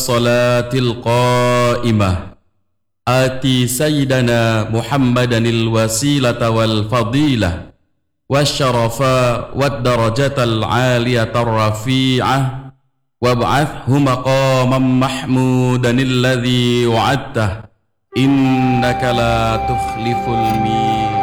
الصلاة القائمة آتي سيدنا محمدا الوسيلة والفضيلة والشرف والدرجة العالية الرفيعة وابعثه مقاما محمودا الذي وعدته إنك لا تخلف الميعاد.